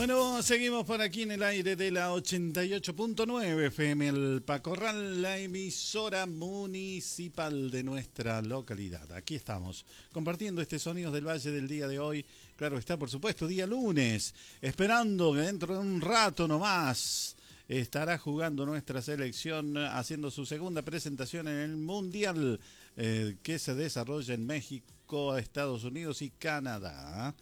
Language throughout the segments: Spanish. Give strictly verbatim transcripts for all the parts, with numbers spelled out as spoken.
Bueno, seguimos por aquí en el aire de la ochenta y ocho punto nueve F M El Pacorral, la emisora municipal de nuestra localidad. Aquí estamos, compartiendo este Sonidos del Valle del día de hoy. Claro está, por supuesto, día lunes, esperando que dentro de un rato nomás estará jugando nuestra selección, haciendo su segunda presentación en el Mundial eh, que se desarrolla en México, Estados Unidos y Canadá.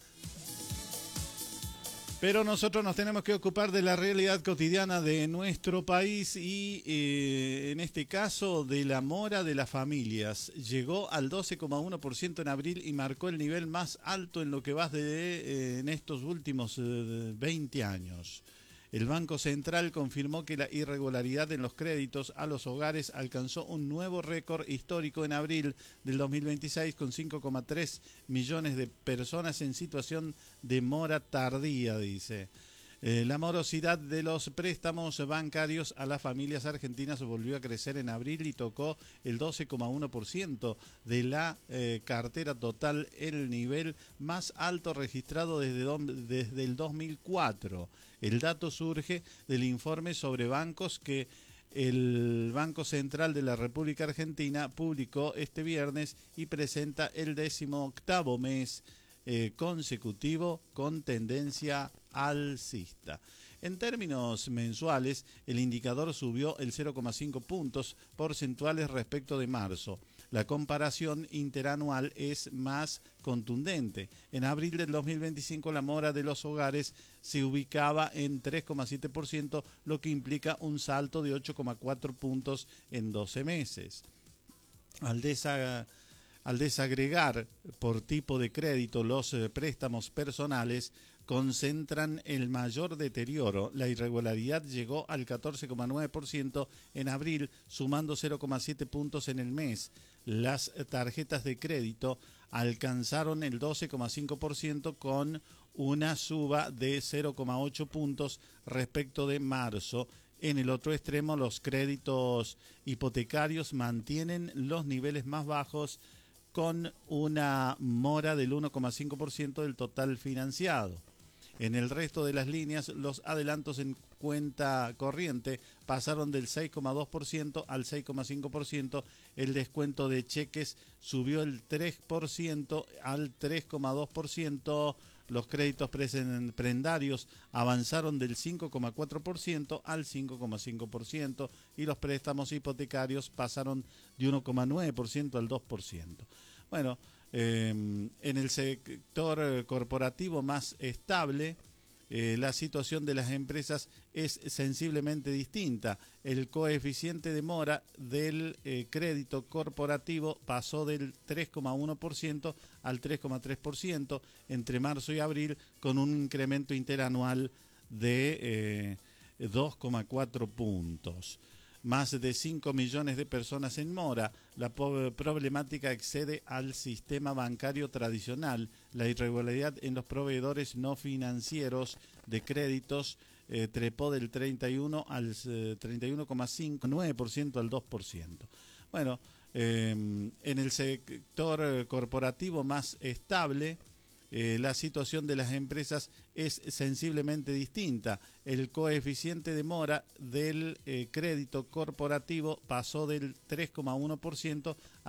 Pero nosotros nos tenemos que ocupar de la realidad cotidiana de nuestro país y eh, en este caso de la mora de las familias. Llegó al doce coma uno por ciento en abril y marcó el nivel más alto en lo que va de eh, en estos últimos eh, veinte años. El Banco Central confirmó que la irregularidad en los créditos a los hogares alcanzó un nuevo récord histórico en abril del dos mil veintiséis con cinco coma tres millones de personas en situación de mora tardía, dice. Eh, la morosidad de los préstamos bancarios a las familias argentinas volvió a crecer en abril y tocó el doce coma uno por ciento de la eh, cartera total, el nivel más alto registrado desde, don, desde el dos mil cuatro. El dato surge del informe sobre bancos que el Banco Central de la República Argentina publicó este viernes y presenta el decimoctavo mes Eh, consecutivo con tendencia alcista. En términos mensuales, el indicador subió el cero coma cinco puntos porcentuales respecto de marzo. La comparación interanual es más contundente. En abril del dos mil veinticinco, la mora de los hogares se ubicaba en tres coma siete por ciento, lo que implica un salto de ocho coma cuatro puntos en doce meses. Al desagregar Al desagregar por tipo de crédito los eh, préstamos personales, concentran el mayor deterioro. La irregularidad llegó al catorce coma nueve por ciento en abril, sumando cero coma siete puntos en el mes. Las tarjetas de crédito alcanzaron el doce coma cinco por ciento con una suba de cero coma ocho puntos respecto de marzo. En el otro extremo, los créditos hipotecarios mantienen los niveles más bajos, con una mora del uno coma cinco por ciento del total financiado. En el resto de las líneas, los adelantos en cuenta corriente pasaron del seis coma dos por ciento al seis coma cinco por ciento. El descuento de cheques subió el tres por ciento al tres coma dos por ciento. Los créditos prendarios avanzaron del cinco coma cuatro por ciento al cinco coma cinco por ciento y los préstamos hipotecarios pasaron de uno coma nueve por ciento al dos por ciento. Bueno, eh, en el sector corporativo más estable, eh, la situación de las empresas es sensiblemente distinta. El coeficiente de mora del eh, crédito corporativo pasó del tres coma uno por ciento al tres coma tres por ciento entre marzo y abril, con un incremento interanual de eh, dos coma cuatro puntos. Más de cinco millones de personas en mora. La problemática excede al sistema bancario tradicional. La irregularidad en los proveedores no financieros de créditos eh, trepó del treinta y uno al eh, treinta y uno coma nueve por ciento al dos por ciento. Bueno, eh, en el sector corporativo más estable, Eh, la situación de las empresas es sensiblemente distinta. El coeficiente de mora del eh, crédito corporativo pasó del tres coma uno por ciento